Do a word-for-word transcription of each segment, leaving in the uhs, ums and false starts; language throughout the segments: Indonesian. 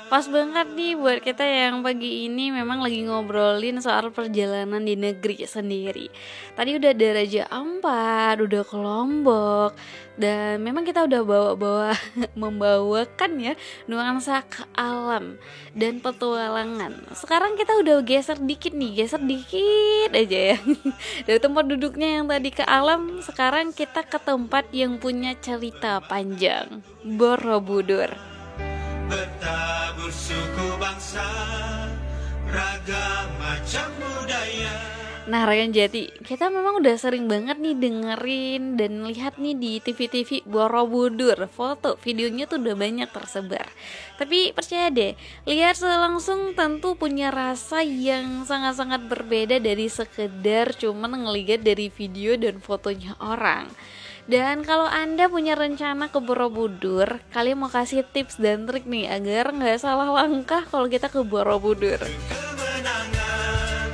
Pas banget nih buat kita yang pagi ini memang lagi ngobrolin soal perjalanan di negeri sendiri. Tadi udah ada Raja Ampat, udah ke Lombok, dan memang kita udah bawa-bawa membawakan ya nuansa ke alam dan petualangan. Sekarang kita udah geser dikit nih, geser dikit aja ya. Dari tempat duduknya yang tadi ke alam, sekarang kita ke tempat yang punya cerita panjang, Borobudur. Bertabur suku bangsa, ragam macam budaya. Nah, Rayan Jati, kita memang udah sering banget nih dengerin dan lihat nih di T V-T V Borobudur. Foto, videonya tuh udah banyak tersebar. Tapi percaya deh, lihat langsung tentu punya rasa yang sangat-sangat berbeda dari sekedar cuman ngelihat dari video dan fotonya orang. Dan kalau Anda punya rencana ke Borobudur, kalian mau kasih tips dan trik nih agar nggak salah langkah kalau kita ke Borobudur. Kemenangan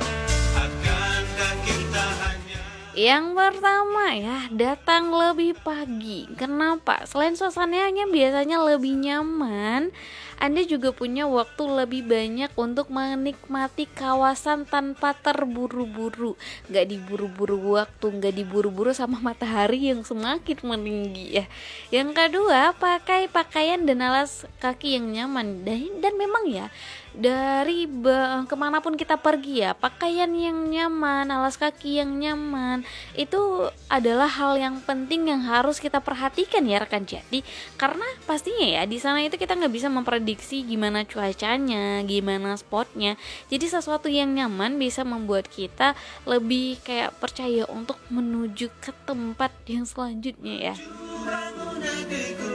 akankah kita hanya. Yang pertama ya, datang lebih pagi. Kenapa? Selain suasananya biasanya lebih nyaman, Anda juga punya waktu lebih banyak untuk menikmati kawasan tanpa terburu-buru. Gak diburu-buru waktu, gak diburu-buru sama matahari yang semakin meninggi ya. Yang kedua, pakai pakaian dan alas kaki yang nyaman. Dan, dan memang ya, dari be- kemanapun kita pergi ya, pakaian yang nyaman, alas kaki yang nyaman, itu adalah hal yang penting yang harus kita perhatikan ya rekan Jati. Karena pastinya ya di sana itu kita nggak bisa memprediksi gimana cuacanya, gimana spotnya. Jadi sesuatu yang nyaman bisa membuat kita lebih kayak percaya untuk menuju ke tempat yang selanjutnya ya. Bangun negeriku,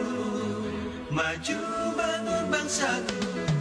maju bangun bangsaku.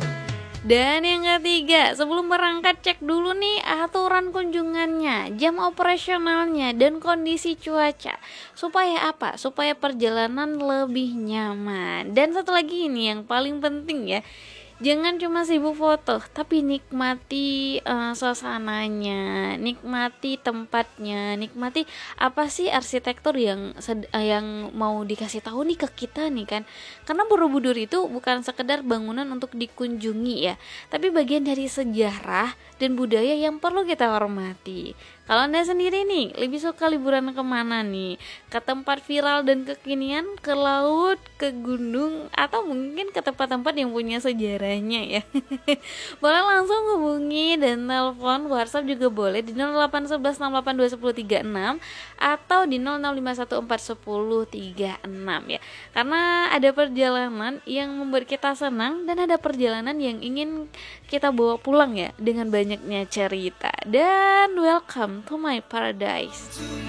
Dan yang ketiga, sebelum berangkat cek dulu nih aturan kunjungannya, jam operasionalnya, dan kondisi cuaca. Supaya apa? Supaya perjalanan lebih nyaman. Dan satu lagi ini yang paling penting ya, jangan cuma sibuk foto, tapi nikmati uh, suasananya, nikmati tempatnya, nikmati apa sih arsitektur yang sed- uh, yang mau dikasih tahu nih ke kita nih kan. Karena Borobudur itu bukan sekedar bangunan untuk dikunjungi ya, tapi bagian dari sejarah dan budaya yang perlu kita hormati. Kalau Anda sendiri nih, lebih suka liburan kemana nih? Ke tempat viral dan kekinian, ke laut, ke gunung, atau mungkin ke tempat-tempat yang punya sejarahnya ya. Boleh langsung hubungi dan telepon, WhatsApp juga boleh di nol delapan satu satu enam delapan dua satu tiga enam atau di nol nol lima satu empat satu nol tiga enam ya. Karena ada perjalanan yang membuat kita senang dan ada perjalanan yang ingin kita bawa pulang ya dengan banyaknya cerita. Dan welcome to my paradise.